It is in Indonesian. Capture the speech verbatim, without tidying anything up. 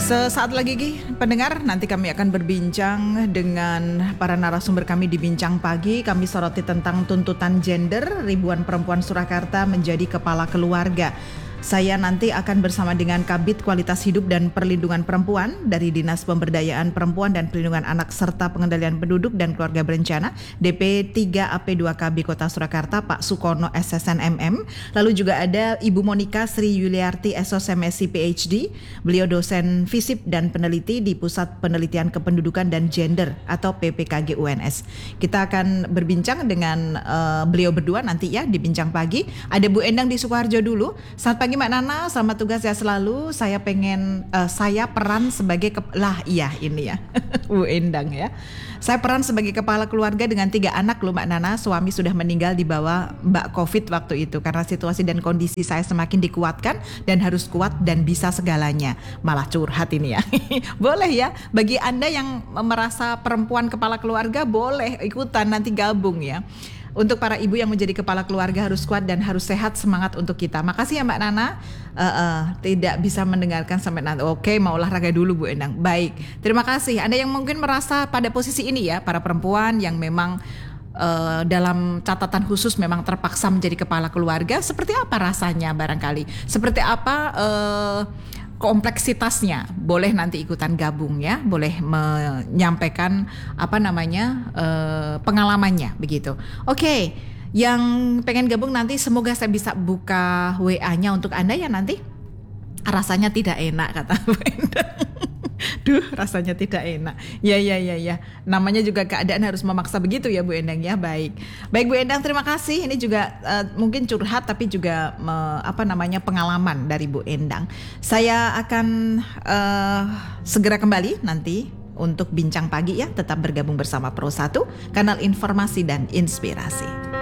Sesaat lagi pendengar, nanti kami akan berbincang dengan para narasumber kami di Bincang Pagi. Kami soroti tentang tuntutan gender, ribuan perempuan Surakarta menjadi kepala keluarga. Saya nanti akan bersama dengan Kabid Kualitas Hidup dan Perlindungan Perempuan dari Dinas Pemberdayaan Perempuan dan Perlindungan Anak serta Pengendalian Penduduk dan Keluarga Berencana D P tiga A P dua K B Kota Surakarta Pak Sukono S S N M M. Lalu juga ada Ibu Monika Sri Yuliarti S O S M S I P H D. Beliau dosen FISIP dan peneliti di Pusat Penelitian Kependudukan dan Gender atau P P K G U N S. Kita akan berbincang dengan uh, beliau berdua nanti ya di Bincang Pagi. Ada Bu Endang di Sukoharjo dulu. Selamat pagi Mbak Nana, selamat tugas ya selalu. Saya pengen, uh, saya peran sebagai, ke- lah iya ini ya, Bu Endang ya. Saya peran sebagai kepala keluarga dengan tiga anak loh Mbak Nana. Suami sudah meninggal di bawah Mbak Covid waktu itu. Karena situasi dan kondisi saya semakin dikuatkan dan harus kuat dan bisa segalanya. Malah curhat ini ya. Boleh ya, bagi Anda yang merasa perempuan kepala keluarga boleh ikutan nanti gabung ya. Untuk para ibu yang menjadi kepala keluarga harus kuat dan harus sehat, semangat untuk kita. Makasih ya Mbak Nana. Uh, uh, tidak bisa mendengarkan sampai nanti. Oke, mau olahraga dulu Bu Endang. Baik, terima kasih. Anda yang mungkin merasa pada posisi ini ya, para perempuan yang memang uh, dalam catatan khusus memang terpaksa menjadi kepala keluarga. Seperti apa rasanya barangkali? Seperti apa Uh, kompleksitasnya, boleh nanti ikutan gabung ya, boleh menyampaikan apa namanya uh, pengalamannya begitu. Oke, yang pengen gabung nanti semoga saya bisa buka W A-nya untuk Anda ya nanti. Rasanya tidak enak kata Bu Endang. Duh, rasanya tidak enak. Ya, ya, ya, ya. Namanya juga keadaan harus memaksa begitu ya Bu Endang ya. Baik, baik Bu Endang, terima kasih. Ini juga uh, mungkin curhat tapi juga me, apa namanya pengalaman dari Bu Endang. Saya akan uh, segera kembali nanti untuk Bincang Pagi ya. Tetap bergabung bersama Pro satu, kanal informasi dan inspirasi.